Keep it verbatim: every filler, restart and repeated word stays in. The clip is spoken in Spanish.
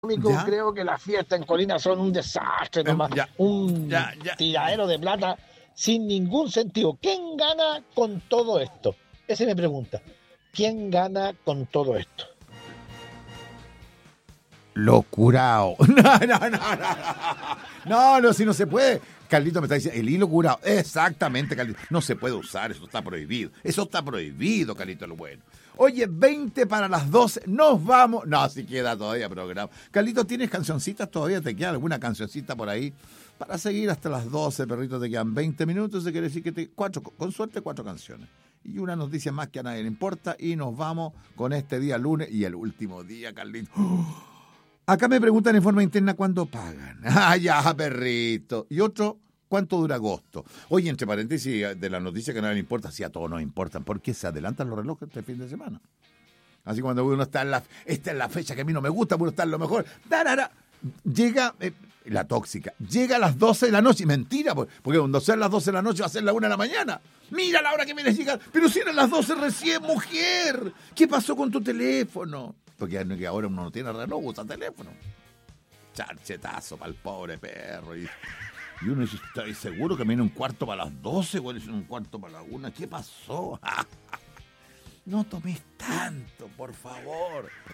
¿Ya? Creo que las fiestas en Colina son un desastre Em, nomás, ya, un ya, ya. tiradero de plata sin ningún sentido. ¿Quién gana con todo esto? Esa es mi pregunta. ¿Quién gana con todo esto? Lo curao. No, no, no, no. No, no, si no se puede. Carlito me está diciendo, el hilo curado. Exactamente, Carlito. No se puede usar, eso está prohibido. Eso está prohibido, Carlito, lo bueno. Oye, veinte para las doce, nos vamos. No, si queda todavía programa. Carlito, ¿tienes cancioncitas todavía? ¿Te queda alguna cancioncita por ahí? Para seguir hasta las doce, perrito, te quedan veinte minutos. Eso quiere decir que te, cuatro, con suerte, cuatro canciones. Y una noticia más que a nadie le importa. Y nos vamos con este día lunes y el último día, Carlito. ¡Oh! Acá me preguntan en forma interna cuándo pagan. Ah, ya, perrito. Y otro, ¿cuánto dura agosto? Oye, entre paréntesis, de la noticia que a nadie le importa, sí, a todos nos importan, porque se adelantan los relojes este fin de semana. Así cuando uno está en la, esta es la fecha que a mí no me gusta, uno está en lo mejor. ¡Tarara! Llega eh, la tóxica, llega a las doce de la noche, mentira, porque cuando sean las doce de la noche va a ser la una de la mañana. Mira la hora que vienes a llegar, pero si eran las doce recién, mujer. ¿Qué pasó con tu teléfono? Porque ahora uno no tiene reloj, usa teléfono. Charchetazo para el pobre perro. Y, y uno dice, ¿estoy seguro que viene un cuarto para las doce? ¿O es un cuarto para la una? ¿Qué pasó? No tomes tanto, por favor.